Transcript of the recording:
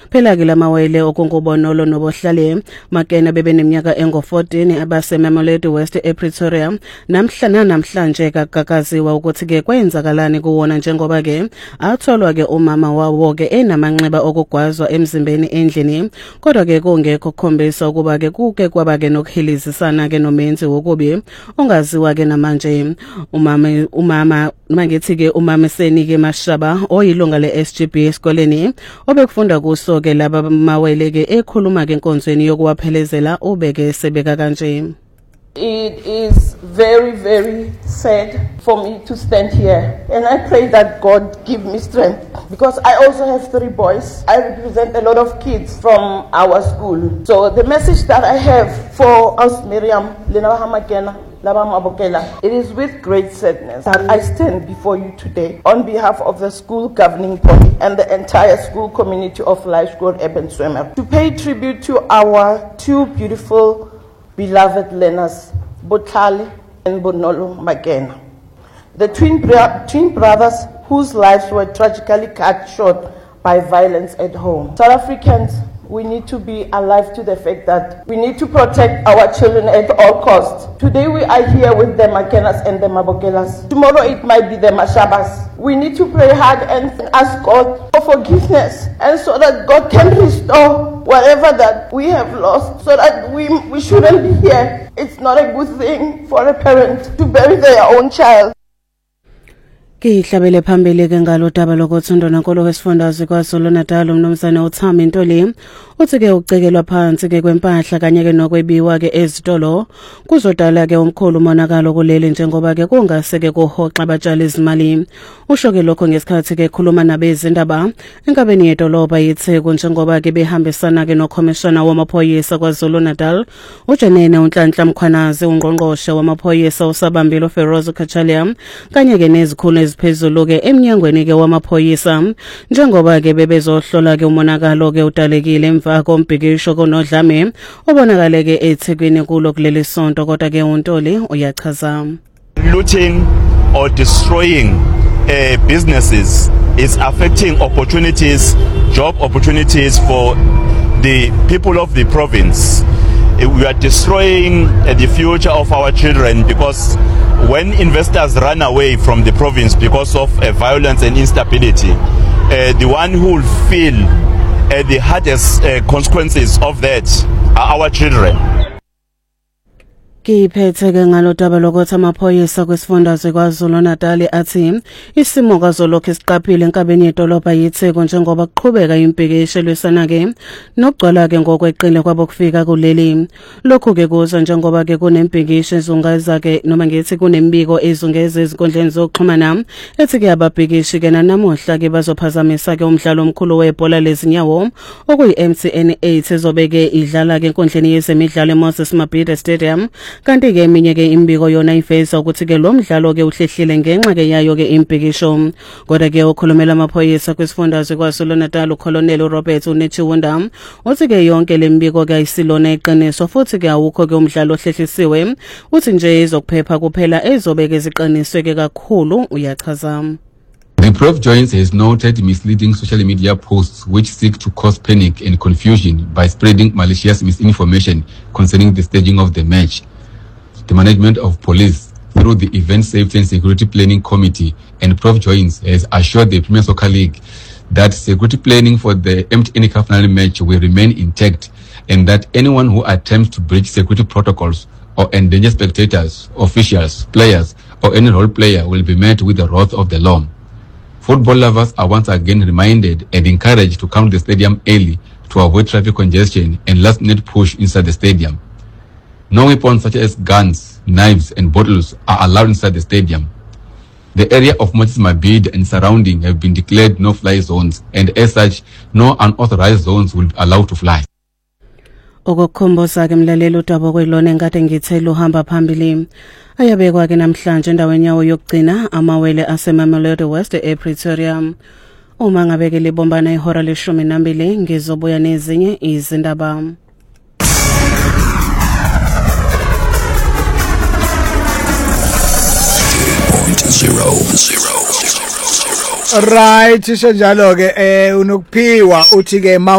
Phela ke lamawele okungubonolo nobohlale Makena bebeneminyaka engo-14 abase-Mamelodi West ePretoria namhlanje kagagaziwa ukuthi ke kwenzakalani kuwona njengoba ke atholwa ke umama wawo ke enamanxeba okugwazwa emzimbeni endlini kodwa ke kungekho kukhombisa ukuba ke kuke kwaba ke nokuhilizisana ke nomenzi wokubi ongaziwa ke namanje umama mangithi ke umama Senike Mashaba oyilunga le-SGB esikoleni obekufunda kuso ke laba mawele ke ekhuluma ke enkonzweni yokuwaphelezela ubeke sebeka kanje. It is very, very sad for me to stand here, and I pray that God give me strength because I also have 3 boys. I represent a lot of kids from our school. So the message that I have for us, Miriam, Lena Hamakena, it is with great sadness that I stand before you today on behalf of the school governing body and the entire school community of Laaiskool Urban Swimmer to pay tribute to our 2 beautiful beloved learners, Botlhale and Bonolo Makena, the twin brothers whose lives were tragically cut short by violence at home. South Africans, we need to be alive to the fact that we need to protect our children at all costs. Today we are here with the Makenas and the Mabokelas. Tomorrow it might be the Mashabas. We need to pray hard and ask God for forgiveness, and so that God can restore whatever that we have lost, so that we shouldn't be here. It's not a good thing for a parent to bury their own child. Kihlabele phambili ke ngalo daba lokuthi uNdonankulu wesifundazwe KwaZulu-Natal uMnumzane uThami Ntoli uthi ke ucekelwa phansi ke kwempahla kanye ke nokwebiwa ke ezitolo kuzodala ke umkhulu umonakalo kuleli njengoba ke kungase ke kuhoxa abatshali izimali. Usho ke lokho ngesikhathi ke khuluma nabezindaba enkabeni yedolobha yiTheku njengoba ke behambisana ke noCommissioner wamaphoyisa KwaZulu-Natal uJenene uNhlanhla Mkhwanazi ungqongqoshe wamaphoyisa uSabambile Feroz Khachalia kanye ke nezikhulu eziphezulu ke eminyangweni ke wamaphoyisa njengoba ke bebezohlola ke umonakalo ke udalekile emva kombhikisho konodlame obonakale ke eThekwini kulo kuleli sonto kodwa ke uNtoli uyachaza. Looting or destroying businesses is affecting opportunities, job opportunities for the people of the province. We are destroying the future of our children because when investors run away from the province because of violence and instability, the one who will feel the hardest consequences of that are our children. Kiphethe ke ngalo daba lokuthi amaphoyisa kwesifundazwe KwaZulu-Natal athi isimo kazolokhu esiqaphile enkabeni yedolobha yiTheku njengoba kuqhubeka impikisho lwesana ke nokugcwala ke ngokweqile kwabokufika kuleli. Lokhu ke kuza njengoba ke kunempikisho ezungaza ke noma ngithi kunembiko ezungeze ezinkondleni zokuxhumana ethi ke ababhikishi ke namuhla ke bazophazamisa ke umdlalo omkhulu webhola lezinyawo okuyi-MTN 8 ezobeke idlala ke enkondleni yezemidlalo eMoses Mabhida Stadium. Kanti ke eminye ke imbiko yona ifeza ukuthi ke lo mdlalo ke uhlehlile ngenxa ke yayo ke impikisho. Kodwa ke ukhulumela amaphoyisa kwesifundazwe KwaZulu-Natal uColonel Robert Unechiwunda uthi ke yonke lembiko ke ayisilona iqiniso futhi ke awukho ke umdlalo ohlehlisiwe uthi nje izokuphepha kuphela ezobeke iziqiniswe ke kakhulu uyachaza. The Prof Joins has noted misleading social media posts which seek to cause panic and confusion by spreading malicious misinformation concerning the staging of the match. The management of police, through the Event Safety and Security Planning Committee and Prof Joins, has assured the Premier Soccer League that security planning for the MTN Cup final match will remain intact and that anyone who attempts to breach security protocols or endanger spectators, officials, players, or any role player will be met with the wrath of the law. Football lovers are once again reminded and encouraged to come to the stadium early to avoid traffic congestion and last-minute push inside the stadium. No weapons such as guns, knives, and bottles are allowed inside the stadium. The area of Moses Mabhida and surrounding have been declared no-fly zones, and as such, no unauthorized zones will be allowed to fly. Okukhomboza ke mlaleli udaba kwelona engade ngithe luhamba phambili ayabekwa ke namhlanje endaweni yawo yokugcina amawele aseMamelodi West ePretoria. Uma ngabe ke libombana ihora le-12 ngizobuya nezinye izindaba. Right, isho njalo ke unokuphiwa uthi ke